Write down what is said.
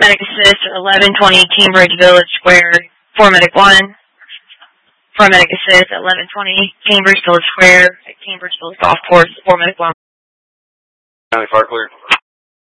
Medic Assist 1120 Cambridge Village Square, 4 Medic 1. 4 Medic Assist 1120 Cambridge Village Square at Cambridge Village Golf Course, 4 Medic 1. County Fire Clear.